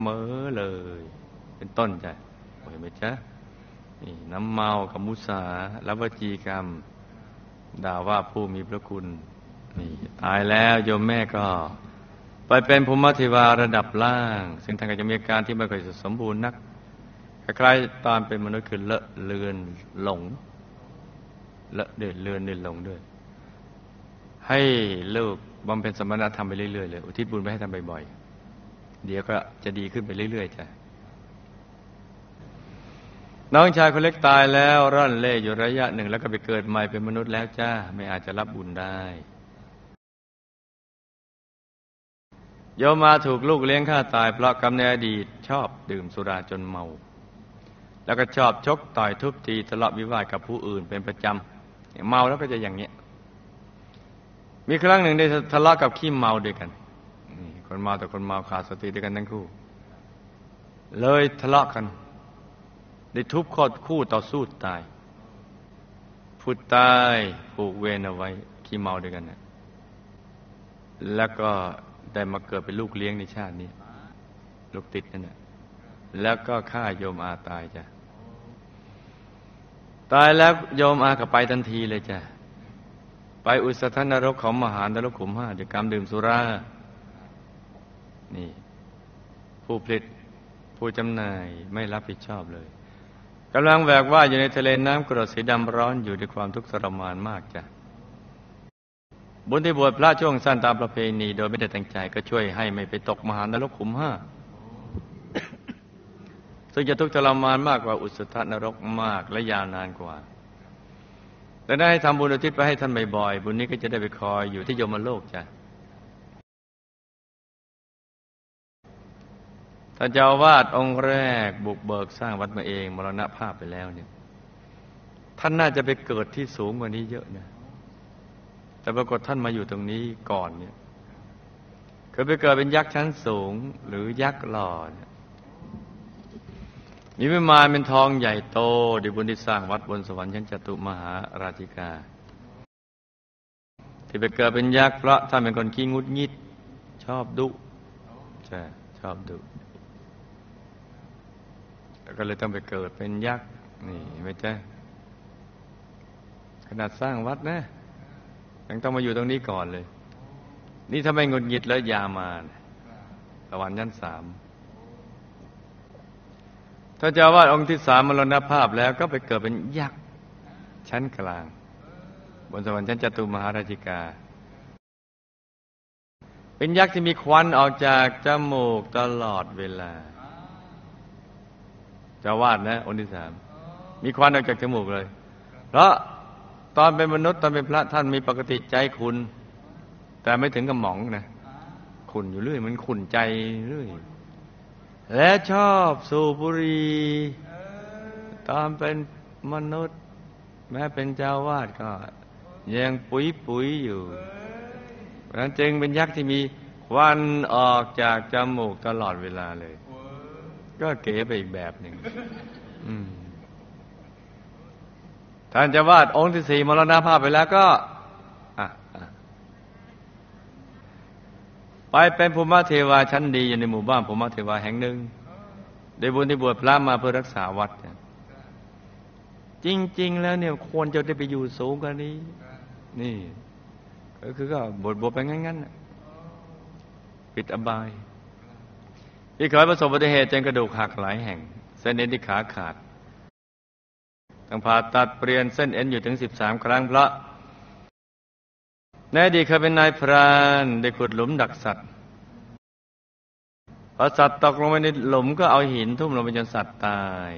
เมอเลยเป็นต้นจ้ะเห็นไหมจ๊ะนี่น้ำเมากับมุสาและวจีกรรมด่าว่าผู้มีพระคุณนี่ตายแล้วโยมแม่ก็ไปเป็นภูมิเทวาระดับล่างซึ่งท่านก็จะมีอาการที่ไม่ค่อยสมบูรณ์นักคล้ายๆตอนเป็นมนุษย์คือเลอะเลือนหลงเลอะเดือดเลือนหลงด้วยให้ลูกบำเพ็ญสมณธรรมไปเรื่อยๆเลยอุทิศบุญไปให้ทำบ่อยๆเดี๋ยวก็จะดีขึ้นไปเรื่อยๆจ้ะน้องชายคนเล็กตายแล้วร่อนเล่อยู่ระยะหนึ่งแล้วก็ไปเกิดใหม่เป็นมนุษย์แล้วจ้าไม่อาจจะรับบุญได้โยมมาถูกลูกเลี้ยงฆ่าตายเพราะกรรมในอดีตชอบดื่มสุราจนเมาแล้วก็ชอบชกต่อยทุบตีทะเลาะวิวาทกับผู้อื่นเป็นประจำเมาแล้วก็จะอย่างเงี้ยมีครั้งหนึ่งได้ทะเลาะกับขี้เมาด้วยกันคนเมาแต่คนเมาขาดสติด้วยกันทั้งคู่เลยทะเลาะกันได้ทุบคอคู่ต่อสู้ตายผู้ตายผูกเวรเอาไว้ขี้เมาด้วยกันนะแล้วก็ได้มาเกิดเป็นลูกเลี้ยงในชาตินี้ลูกติดนั่นแหละแล้วก็ฆ่าโยมอาตายจ้ะตายแล้วโยมอาก็ไปทันทีเลยจ้ะไปอุสธนรกของมหานรกขุมห้าด้วยกรรมดื่มสุรานี่ผู้ผลิตผู้จำหน่ายไม่รับผิดชอบเลยกำลังแหวกว่ายอยู่ในทะเลน้ำกรดสีดำร้อนอยู่ด้วยความทุกข์ทรมานมากจ้ะบุญที่บวชพระช่วงสั้นตามประเพณีโดยไม่ได้ตั้งใจก็ช่วยให้ไม่ไปตกมหานรกขุมห้า ซึ่งจะทุกข์ทรมานมากกว่าอุสธนรกมากและยาวนานกว่าแต่ได้ทำบุญอุทิศไปให้ท่านบ่อยๆบุญนี้ก็จะได้ไปคอยอยู่ที่ยมโลกจ้ะท่านเจ้าอาวาสองค์แรกบุกเบิกสร้างวัดมาเองมรณภาพไปแล้วเนี่ยท่านน่าจะไปเกิดที่สูงกว่านี้เยอะนะแต่ปรากฏท่านมาอยู่ตรงนี้ก่อนเนี่ยเคยไปเกิดเป็นยักษ์ชั้นสูงหรือยักษ์หล่อเนี่ยมีวิมานเป็นทองใหญ่โตดิบุญที่สร้างวัดบนสวรรค์ชั้นจตุมหาราชิกาที่ไปเกิดเป็นยักษ์เพราะท่านเป็นคนขี้งุดงิดชอบดุใช่ชอบดุก็เลยต้องไปเกิดเป็นยักษ์นี่ไม่ใช่ขนาดสร้างวัดนะยังต้องมาอยู่ตรงนี้ก่อนเลยนี่ถ้าไม่งุดหงิดแล้วยามาสวรรค์ชั้นสามถ้าเจ้าอาวาสองค์ที่สามมรณภาพแล้วก็ไปเกิดเป็นยักษ์ชั้นกลางบนสวรรค์ชั้นจตุมหาราชิกาเป็นยักษ์ที่มีควันออกจากจมูกตลอดเวลาเจ้าอาวาสนะองค์ที่สามมีควันออกจากจมูกเลยเพราะตอนเป็นมนุษย์ตอนเป็นพระท่านมีปกติใจขุ่นแต่ไม่ถึงกับหมองนะขุ่นอยู่เรื่อยมันขุ่นใจเรื่อยและชอบสูบบุหรี่ตอนเป็นมนุษย์แม้เป็นเจ้าวาดก็ยังปุ๋ยอยู่เพราะนั้นจึงเป็นยักษ์ที่มีควันออกจากจมูกตลอดเวลาเลยก็เก๋ไปอีกแบบหนึ่งท่านเจ้าวาดองค์ที่สี่มรณภาพไปแล้วก็ไปเป็นภูมิเทวาชั้นดีอยู่ในหมู่บ้านภูมิเทวาแห่งหนึ่งได้บุญที่บวชพระมาเพื่อรักษาวัดจริงๆแล้วเนี่ยควรจะได้ไปอยู่สูงกว่านี้นี่ก็บวชไปงั้นๆปิดอบายที่เคยประสบอุบัติเหตุจนกระดูกหักหลายแห่งเส้นเอ็นที่ขาขาดต้องผ่าตัดเปลี่ยนเส้นเอ็นอยู่ถึง13 ครั้งเพราะในอดีตเคยเป็นนายพรานได้ขุดหลุมดักสัตว์พอสัตว์ตกลงไปในหลุมก็เอาหินทุ่มลงไปจนสัตว์ตาย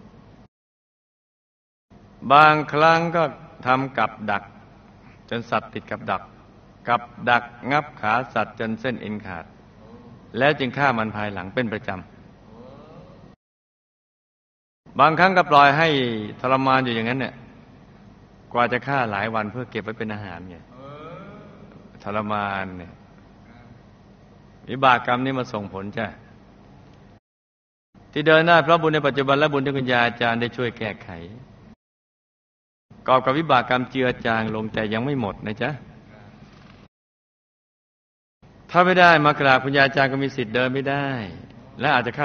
บางครั้งก็ทำกับดักจนสัตว์ติดกับดักงับขาสัตว์จนเส้นเอ็นขาดแล้วจึงฆ่ามันภายหลังเป็นประจำบางครั้งก็ปล่อยให้ทรมานอยู่อย่างนั้นเนี่ยกว่าจะฆ่าหลายวันเพื่อเก็บไว้เป็นอาหารไงทรมานเนี่ยวิบากกรรมนี้มาส่งผลจ้ะที่เดินหน้าเพราะบุญในปัจจุบันและบุญที่คุณยายอาจารย์ได้ช่วยแก้ไขกอบกับวิบากกรรมเจือจางลงแต่ยังไม่หมดนะจ๊ะถ้าไม่ได้มากราบคุณยายอาจารย์ก็มีสิทธิ์เดินไม่ได้และอาจจะ